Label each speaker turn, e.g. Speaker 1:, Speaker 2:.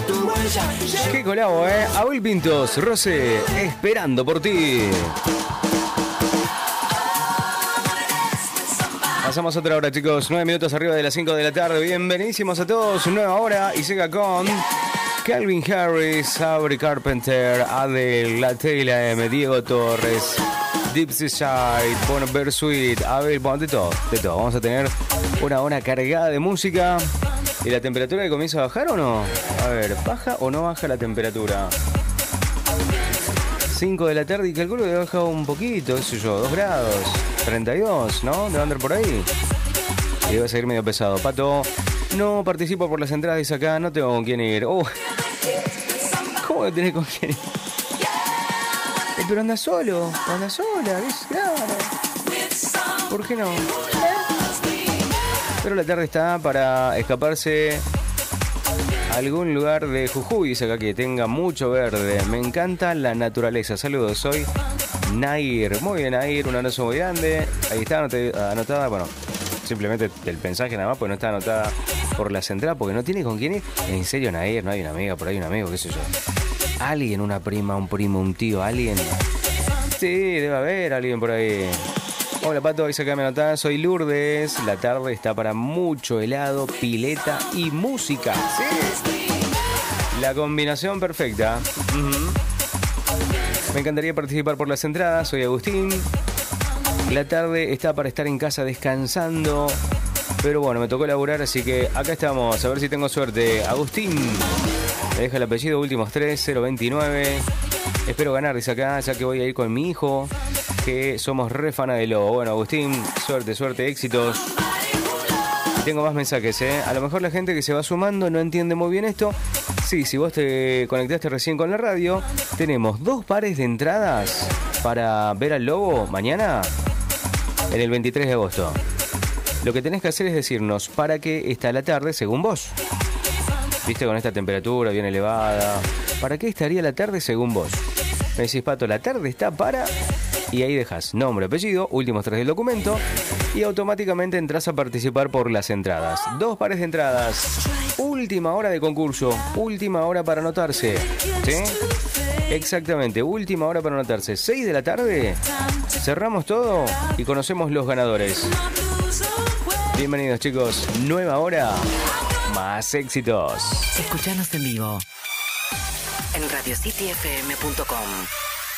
Speaker 1: tu huella.
Speaker 2: Qué colabo, Abel Pintos, Rosé, esperando por ti. Pasamos otra hora, chicos. 9 minutos arriba de las 5 de la tarde. Bienvenidísimos a todos. Nueva hora y llega con Calvin Harris, Sabrina Carpenter, Adele, La Taylor M, Diego Torres, Dipsy Side, bueno, Bersuit, Abel, bueno, de todo. Vamos a tener una hora cargada de música. ¿Y la temperatura que comienza a bajar o no? A ver, ¿baja o no baja la temperatura? 5 de la tarde y calculo que baja un poquito, qué sé yo, 2 grados, 32, ¿no? Debe andar por ahí. Y va a seguir medio pesado. Pato, no participo por las entradas, dice acá, no tengo con quién ir. ¿Cómo que tenés con quién ir? Pero anda solo, anda sola, ¿ves? Claro. ¿Por qué no? Pero la tarde está para escaparse a algún lugar de Jujuy, dice acá, que tenga mucho verde. Me encanta la naturaleza. Saludos, soy Nair. Muy bien, Nair, un abrazo muy grande. Ahí está anotada, bueno, simplemente el mensaje nada más, pues no está anotada por la central, porque no tiene con quién ir. En serio, Nair, no hay una amiga, por ahí un amigo, qué sé yo. Alguien, una prima, un primo, un tío, alguien. Sí, debe haber alguien por ahí. Hola Pato, ahí se acá me anotás, soy Lourdes. La tarde está para mucho helado, pileta y música. Sí. La combinación perfecta. Me encantaría participar por las entradas, soy Agustín. La tarde está para estar en casa descansando. Pero bueno, me tocó laburar, así que acá estamos, a ver si tengo suerte. Agustín, me deja el apellido, últimos 3, 029. Espero ganar, dice acá, ya que voy a ir con mi hijo, que somos re fana de Lobo. Bueno, Agustín, suerte, éxitos. Y tengo más mensajes, A lo mejor la gente que se va sumando no entiende muy bien esto. Sí, si vos te conectaste recién con la radio, tenemos 2 pares de entradas para ver al Lobo mañana en el 23 de agosto. Lo que tenés que hacer es decirnos para qué está la tarde según vos. Viste, con esta temperatura bien elevada, ¿para qué estaría la tarde según vos? Me decís, Pato, la tarde está para... Y ahí dejas nombre, apellido, últimos 3 del documento y automáticamente entras a participar por las entradas. 2 pares de entradas. Última hora de concurso. Última hora para anotarse. ¿Sí? Exactamente, última hora para anotarse. 6 de la tarde. Cerramos todo y conocemos los ganadores. Bienvenidos, chicos. Nueva hora. Más éxitos.
Speaker 3: Escuchanos en vivo en radiocityfm.com.